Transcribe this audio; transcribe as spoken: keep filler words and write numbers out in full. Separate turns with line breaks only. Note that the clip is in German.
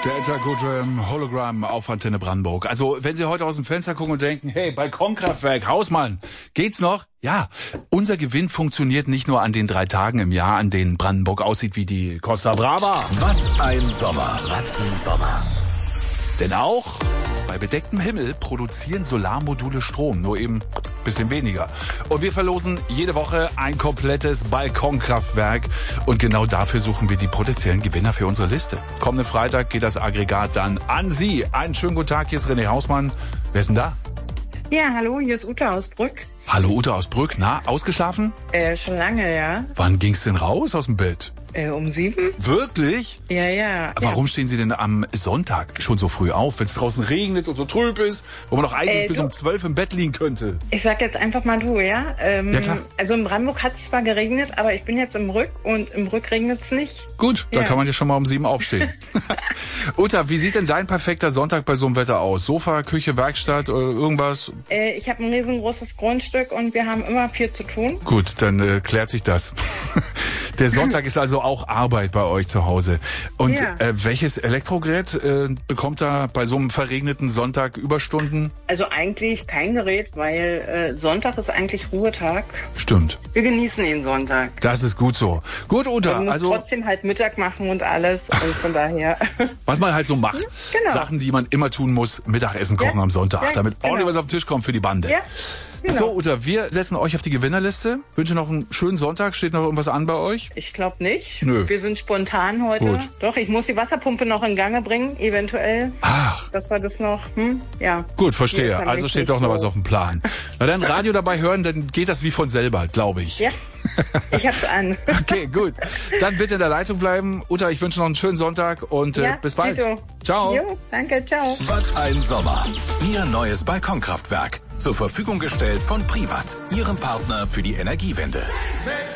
Der Etagodram Hologramm auf Antenne Brandenburg. Also, wenn Sie heute aus dem Fenster gucken und denken, hey, Balkonkraftwerk, Hausmann, geht's noch? Ja, unser Gewinn funktioniert nicht nur an den drei Tagen im Jahr, an denen Brandenburg aussieht wie die Costa Brava.
Was ein Sommer, was ein Sommer.
Denn auch bei bedecktem Himmel produzieren Solarmodule Strom, nur eben bisschen weniger. Und wir verlosen jede Woche ein komplettes Balkonkraftwerk. Und genau dafür suchen wir die potenziellen Gewinner für unsere Liste. Kommenden Freitag geht das Aggregat dann an Sie. Einen schönen guten Tag, hier ist René Hausmann. Wer ist denn da?
Ja, hallo, hier ist Ute aus Brück.
Hallo Ute aus Brück. Na, ausgeschlafen?
Äh, schon lange, ja.
Wann ging's denn raus aus dem Bett?
Äh, um sieben?
Wirklich?
Ja, ja.
Warum
ja.
stehen Sie denn am Sonntag schon so früh auf, wenn es draußen regnet und so trüb ist, wo man doch eigentlich
Äh,
bis
du-
um zwölf im Bett liegen könnte?
Ich sag jetzt einfach mal du, ja? Ähm,
Ja, klar.
Also in Brandenburg hat es zwar geregnet, aber ich bin jetzt im Brück und im Brück regnet es nicht.
Gut, da
Ja.
kann man ja schon mal um sieben aufstehen. Uta, wie sieht denn dein perfekter Sonntag bei so einem Wetter aus? Sofa, Küche, Werkstatt, oder irgendwas?
Äh, ich habe ein riesengroßes Grundstück und wir haben immer viel zu tun.
Gut, dann äh, klärt sich das. Der Sonntag ist also auch Arbeit bei euch zu Hause. Und
Ja.
äh, welches Elektrogerät äh, bekommt da bei so einem verregneten Sonntag Überstunden?
Also eigentlich kein Gerät, weil äh, Sonntag ist eigentlich Ruhetag.
Stimmt,
Wir genießen den Sonntag.
das ist gut so. Gut, Uta,
Man muss
also
trotzdem halt Mittag machen und alles. Und von daher.
was man halt so macht.
Genau.
Sachen, die man immer tun muss, Mittagessen kochen
Ja.
am Sonntag,
Ja,
damit
genau.
ordentlich was auf den Tisch kommt für die Bande.
Ja, genau.
So, Uta, wir setzen euch auf die Gewinnerliste. Wünsche noch einen schönen Sonntag. Steht noch irgendwas an bei euch?
Ich glaube nicht.
Nö.
Wir sind spontan heute.
Gut.
Doch, ich muss die Wasserpumpe noch in Gange bringen, eventuell.
Ach,
Dass wir das noch, hm, ja.
gut,
Hier ist
verstehe.
dann
Also
nicht
steht doch noch
so.
was auf dem Plan. Na dann Radio dabei hören, dann geht das wie von selber, glaube ich.
Ja, ich hab's an.
Okay, gut. Dann bitte in der Leitung bleiben. Uta, ich wünsche noch einen schönen Sonntag und äh,
Ja,
bis bald.
Tito.
Ciao.
Jo, danke, ciao.
Was ein Sommer. Ihr neues Balkonkraftwerk. Zur Verfügung gestellt von Privat, Ihrem Partner für die Energiewende.